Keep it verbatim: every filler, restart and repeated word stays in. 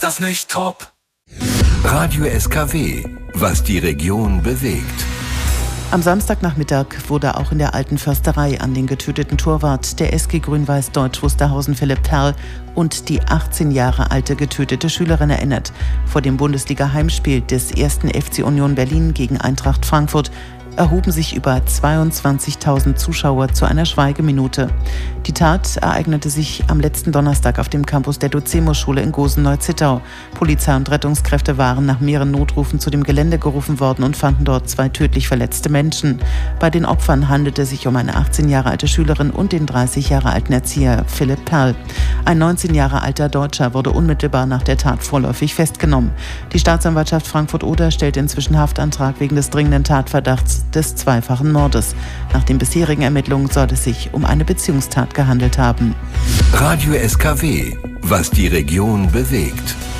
das nicht top. Radio S K W, was die Region bewegt. Am Samstagnachmittag wurde auch in der Alten Försterei an den getöteten Torwart der S G Grün-Weiß Deutsch Wusterhausen Philipp Perl und die achtzehn Jahre alte getötete Schülerin erinnert. Vor dem Bundesliga-Heimspiel des ersten F C Union Berlin gegen Eintracht Frankfurt erhoben sich über zweiundzwanzigtausend Zuschauer zu einer Schweigeminute. Die Tat ereignete sich am letzten Donnerstag auf dem Campus der Docemo-Schule in Gosen-Neu-Zittau. Polizei und Rettungskräfte waren nach mehreren Notrufen zu dem Gelände gerufen worden und fanden dort zwei tödlich verletzte Menschen. Bei den Opfern handelte es sich um eine achtzehn Jahre alte Schülerin und den dreißig Jahre alten Erzieher Philipp Perl. Ein neunzehn Jahre alter Deutscher wurde unmittelbar nach der Tat vorläufig festgenommen. Die Staatsanwaltschaft Frankfurt-Oder stellt inzwischen Haftantrag wegen des dringenden Tatverdachts des zweifachen Mordes. Nach den bisherigen Ermittlungen soll es sich um eine Beziehungstat gehandelt haben. Radio S K W, was die Region bewegt.